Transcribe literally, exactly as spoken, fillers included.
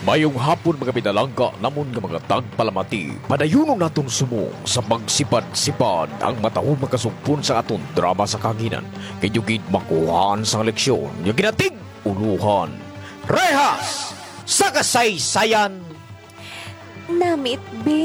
Mayong hapon mga pinalangga namon nga mga tagpalamati. Padayunon naton sumong sa magsipad-sipad ang matahong makasugpon sa aton drama sa kanginan. Kay yugid makuhaan sa leksyon. Yung ginatig uluhan. Rehas sa kasaysayan. Namit, be.